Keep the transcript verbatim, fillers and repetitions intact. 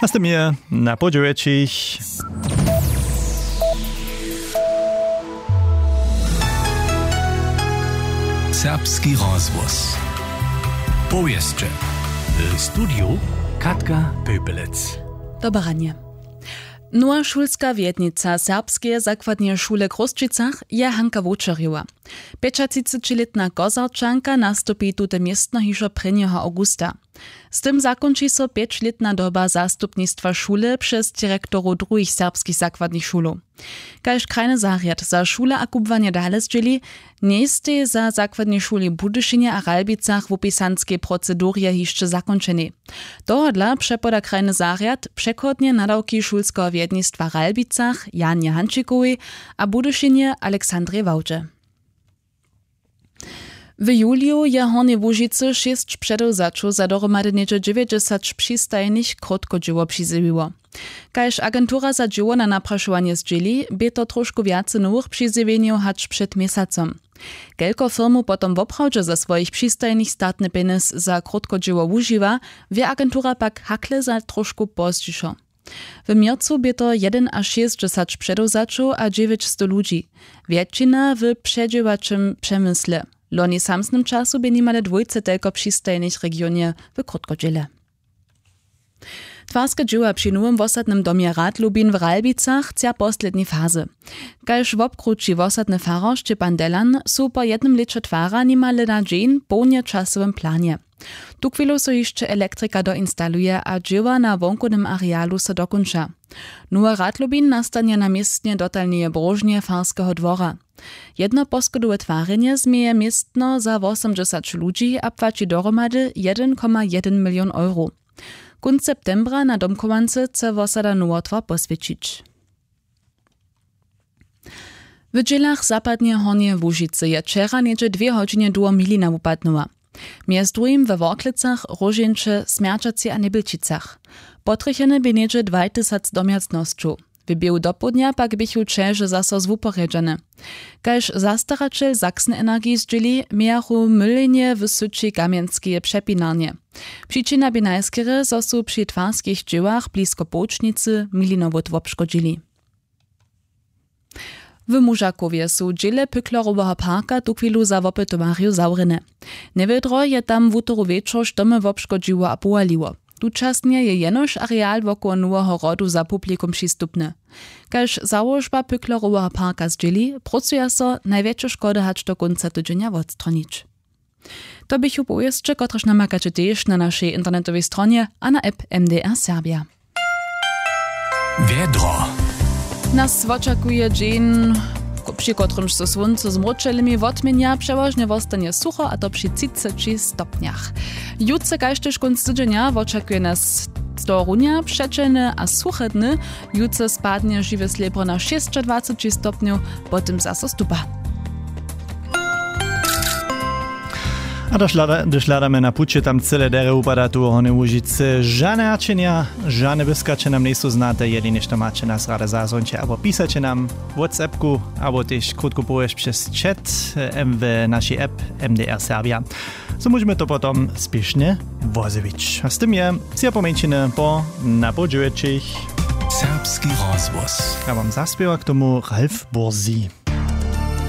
Hast du mir na podjuvečích? Serbski rozvoz. Powieszcze. W studiu Katka Pöpelec. Dobranie. Nowa šulska viednica serbskie zakładnie szule Kruščicach je Hanka Vučerjova. pięćdziesięcioletna Kozarčanka nastupi tute miestno hižo prvního augusta. Z tym zakończy so pięćletna doba zastupnictwa szule przez dyrektorów drugich serbskich zakładnych szulów. Kaž krajny zariad za szule a kubwanie dale zdzieli, nie jest za zakładne szuli Budyšinie a Ralbicach w opisanskie procedurie jeszcze zakończenie. Dohodla przepoda krajny zariad przechodnie nadawki szulskiego viednictwa Ralbicach Janie Hančikowej a Budyšinie Aleksandrze Wałdże. W juliu je Hornie Łužice šest předewzaču za dohromady nieco dziewięćdziesiąt przystajnych krótkodzieło przyzywiło. Kaž agentura za dzieło na napraszowanie zdzieli, by to troszkę więcej nowych przyzywieniów hać przed miesacem. Kelko firmu potom woprawdźe za swoich przystajnych statny penis za krótkodzieło używa, wie agentura pak hakle za troszkę pozdźiszo. W miercu by to jeden a sześćdziesiąt przedewzaču a dziewięćset ludzi. Więksina w przedziewaczym przemysle. Loni samsnym czasu by niemale dwójce tylko przystajnych regionie w krótkodziele. Twarska dzieła przy nowym wosadnym domie Rad Lubin w Ralbicach cia posledni fazy. Kaž wobkruci wosadny farar Štěpán Delan su po jednym lecie twara niemale na dzień pełnie czasowym planie. Tu chwilu so jeszcze elektryka doinstaluje a dzieła na wonkunym arealu se dokończa. Nowy Rad Lubin nastanie na miestnie dotalnie brożnie farskiego dwora. Jedno poskodowe twarenie zmieje miestno za osiemdziesiąt ludzi a płaci dohromady jeden przecinek jeden milion euro. Kunc septembra na domkowance chce wosada nowotwar posvědčić. W dzielach zapadnie Hornie Łužice je wczera nieco dwie godziny długo milina upadnęła. Między drugim we Worklicach, Rożincze, Smierčaci a Nebylčicach. Potrychene by nieco dwa tysiące domiacnościu. W biegu dopodnia pak bychu čeže zaso zwuporedzane. Kaž zastaračel Sachsen Energie zdzieli, miachu mylenie w syci kamienskie przepinarnie. Przyczyna by najskiery, zo su przy twarskich dziełach blisko Połcznicy milinowot wobszkodzili. W Mužakowie su dziele Pyklerowego parka tu chwilu za wopytowarju zawrene. Niewydro je tam w utoru wieczór sztomy wobszkodziło a powaliło. Tučasnie je jenož areal wokół nowego rodu za publikum przystupny. Kaž założba Pyklerowego parka zdzieli, pracuje so największe szkody hać do końca tydzienia odstronić. To bychu powieszcze, kotreż namakacie też na naszej internetowej stronie a na app M D R Serbia. Wiedro. Nas oczekuje dzień, przy którym się słońce z mroczelymi odmienia przeważnie wostanie sucho, a to przy trzydziestu stopniach. Jutce kaž też konc tydzienia oczekuje nas storunia, przeczene a suche dny. Jutce spadnie żywe srebro na dwadzieścia stopniów, potem zaso stupa. A došľadáme na puče, tam celé dere upadá tu Hornie Łužice. Žane hačenia, žane vyskače nám nejsou znáte, jedině, što máte nás ráda zázvonče, abo písače nám WhatsAppku, abo tež krutko povieš přes chat v naší app M D R Serbia. So môžeme to potom spiešne vozevič. A s tým je cia pomenčine po napodžuječích. Serbski rozvoz. Ja vám zaspieva k tomu Ralf Borsy.